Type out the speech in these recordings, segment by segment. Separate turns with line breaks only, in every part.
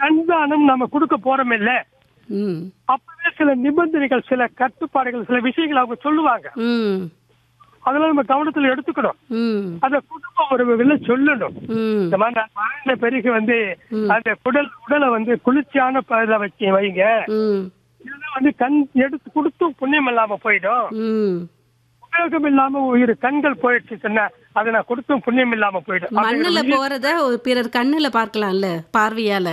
கண்தானம் நம்ம கொடுக்க போறோம் இல்ல,
ம்
அப்பவே சில நிபந்தனைகள், சில கட்டுப்பாடுகள், சில விஷயங்கள் அவங்க சொல்லுவாங்க.
ம்
அதெல்லாம் நம்ம கவனத்துல எடுத்துக்கணும்.
ம்
அத குடும்ப உறவுகளை சொல்லணும்.
ம்
இந்த மாதிரி நான் வாழ்ந்த பிறகு அந்த உடலை குளிர்ச்சியான இதில் வச்சு வைங்க.
ம்
இதெல்லாம் கண் எடுத்து கொடுத்தும் புண்ணியம் இல்லாம போயிடும்.
ம்
உபயோகம் இல்லாம ஒரு கண்கள் போயிடுச்சு சொன்னா அதை நான் கொடுத்தும் புண்ணியம் இல்லாம போயிடும்.
மண்ணுல போறத ஒரு பிறர் கண்ணுல பார்க்கலாம்ல, பார்வையால.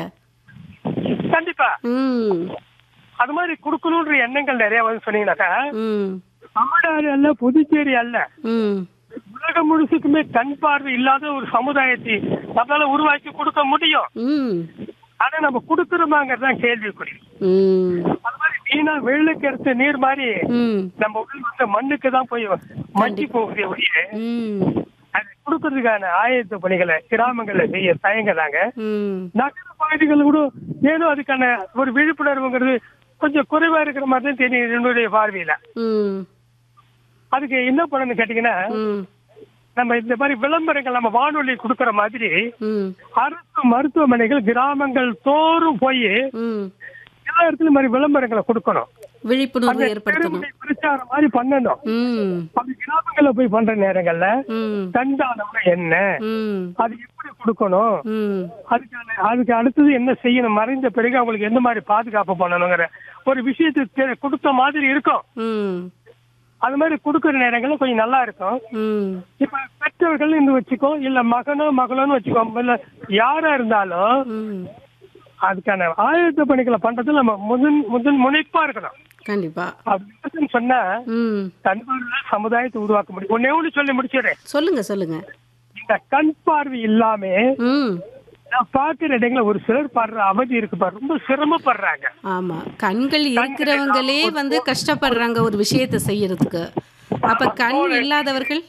கண்டிப்பா
ம்
அது மாதிரி கொடுக்கணும்ன்ற எண்ணங்கள் நிறைய சொன்னீங்கன்னாக்கா,
ம்
தமிழ்நாடு அல்ல, புதுச்சேரி அல்ல,
ம்
உலகம் முழுசுக்குமே கண் பார்வை இல்லாத ஒரு சமுதாயத்தை நம்மளால உருவாக்கி கொடுக்க முடியும்.
ம்
ஆனா நம்ம கொடுக்கறோமாங்கிறதான் கேள்விக்குறி.
ம்
அது மாதிரி வீணா வெள்ளுக்கு எடுத்த நீர் மாதிரி
ம்
நம்ம உடல் மண்ணுக்கு தான் போய் மண்டி போகுதே ஒழிய
ம்
அது கொடுக்கறதுக்கான ஆயத்த பணிகளை கிராமங்கள்ல செய்ய தயங்குறாங்க.
ம்
நகர பகுதிகள் கூட ஏதோ அதுக்கான ஒரு விழிப்புணர்வுங்கிறது கொஞ்சம் குறைவா இருக்கிற மாதிரி தான் தெரியும் என்னுடைய பார்வையில.
ம்
அதுக்கு என்ன பண்ணணும்னு கேட்டீங்கன்னா,
ம்
நம்ம இந்த மாதிரி விளம்பரங்கள் நம்ம வானொலி கொடுக்கற மாதிரி
ம்
அரசு மருத்துவமனைகள் கிராமங்கள் தோறும் போய்
ம்
எல்லா இடத்துலயும் மாதிரி விளம்பரங்களை கொடுக்கணும்.
விழிப்புணர்வு ஏற்படுத்தணும்.
பிரச்சாரம் மாதிரி பண்ணணும்.
ம்
அது கிராமங்கள்ல போய் பண்ற நேரங்கள்ல
ம்
கண்தானம்னா என்ன,
ம்
அது எப்படி கொடுக்கணும்,
ம்
அதுக்கு அடுத்தது என்ன செய்யணும், மறைந்த பிறகு அவங்களுக்கு எந்த மாதிரி பாதுகாப்பு பண்ணணுங்கிற ஒரு விஷயத்தை கொடுத்த மாதிரி இருக்கும்.
ம்
அது மாதிரி கொடுக்கற நேரங்கள்ல கொஞ்சம் நல்லா இருக்கும்.
ம்
இப்ப பெற்றவர்கள் வச்சுக்கோ, இல்ல மகனோ மகளோன்னு வச்சுக்கோ, இல்ல யாரா இருந்தாலும்
ம்
அதுக்கான ஆயத்த பணிகளை பண்றது நம்ம முதன் முனைப்பா இருக்கணும்.
கண்டிப்பா.
அப்படின்னு சொன்னா
ம்
கண் பார்வை சமுதாயத்தை உருவாக்க முடியும். ஒன்னே ஒண்ணு சொல்லி முடிச்சிடுறேன்.
சொல்லுங்க சொல்லுங்க.
இந்த கண் பார்வை இல்லாம
ம்
நான் பாக்குற இடங்கள ஒரு சிலர் பாடுற அவதி இருக்கு பாரு, ரொம்ப சிரமப்படுறாங்க.
ஆமா, கண்கள் இருக்கிறவங்களே கஷ்டப்படுறாங்க ஒரு விஷயத்தை செய்யறதுக்கு. அப்ப கண் இல்லாதவர்கள்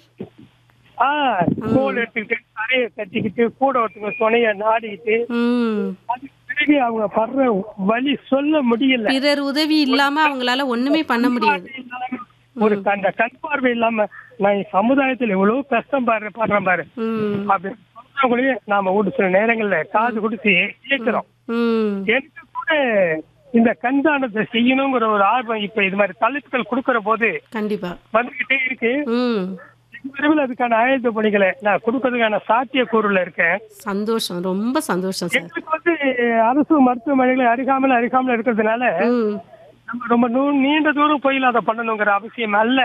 கோல் எடுத்துக்கிட்டு தரையை கட்டிக்கிட்டு கூட ஒருத்தங்க துணைய நாடிக்கிட்டு அதுக்கு பிறகு அவங்க படுற வலி சொல்ல முடியல.
பிறர் உதவி இல்லாம அவங்களால ஒண்ணுமே பண்ண முடியாது.
ஒரு அந்த கண் பார்வை இல்லாம நான் சமுதாயத்துல எவ்வளவு கஷ்டம் பாடுறேன் பாரு அப்படி சொல்றவங்களையே நாம ஒரு சில நேரங்கள்ல காது கொடுத்து கேட்கிறோம். எனக்கு கூட இந்த கண்தானத்தை செய்யணுங்கிற ஒரு ஆர்வம் இப்ப இது மாதிரி தலைப்புகள் கொடுக்கற போது கண்டிப்பா வந்துகிட்டே இருக்கு. விரைவில் அதுக்கான ஆயத்த பணிகளை நான் கொடுக்கறதுக்கான சாத்திய கூறுல இருக்கேன்.
சந்தோஷம், ரொம்ப சந்தோஷம்.
எங்களுக்கு அரசு மருத்துவமனைகள் அருகாமல் இருக்கிறதுனால நம்ம ரொம்ப நீண்ட தூரம் போய் அதை பண்ணணுங்கிற அவசியம் அல்ல.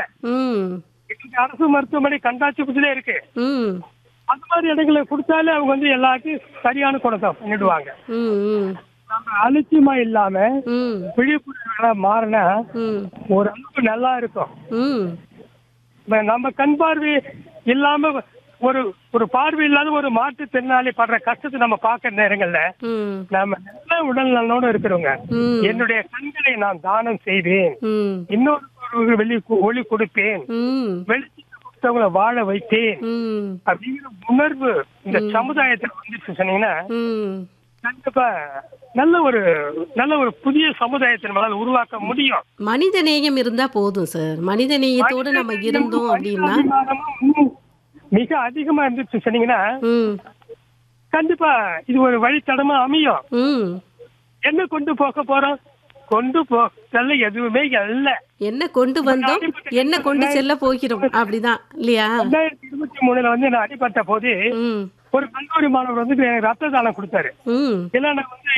அரசு மருத்துவமனை கண்டாட்சிபுரத்திலே இருக்கு. அந்த மாதிரி இடங்களை கொடுத்தாலே அவங்க எல்லாத்தையும் சரியான குணத்தை பண்ணிடுவாங்க. நம்ம அலட்சியமா இல்லாம விழிப்புணர்வுகளா மாறினா ஒரு அளவுக்கு நல்லா இருக்கும். நம்ம கண் பார்வை இல்லாம ஒரு பார்வை இல்லாத ஒரு மாற்றுத்திறனாளி படுற கஷ்டத்தை நம்ம பாக்குற நேரங்கள்ல நம்ம நல்ல உடல் நலனோட இருக்கிறவங்க என்னுடைய கண்களை நான் தானம் செய்வேன், இன்னொரு ஒளி கொடுப்பேன், வெளிச்சத்தை கொடுத்தவங்களை வாழ வைத்தேன் அப்படிங்கிற உணர்வு இந்த சமுதாயத்துல வந்துச்சு சொன்னீங்கன்னா கண்டிப்பா நல்ல ஒரு புதிய சமுதாயத்தை நம்மளால உருவாக்க முடியும்.
மனித நேயம் இருந்தா போதும் சார். மனித நேயத்தோட நம்ம இருந்தோம் அப்படின்னா
மிக அதிகமா இருந்துச்சு சொன்னீங்கன்னா கண்டிப்பா இது ஒரு வழித்தடமா அமையும். என்ன கொண்டு போக போறோம், கொண்டு போகல எதுவுமே அல்ல.
என்ன கொண்டு வந்தோம், என்ன கொண்டு செல்ல போகிறோம், அப்படிதான் இல்லையா?
2023 நான் அடிபட்ட போது ஒரு கல்லூரி மாணவர் ரத்த தானம் கொடுத்தாரு. இல்ல நான்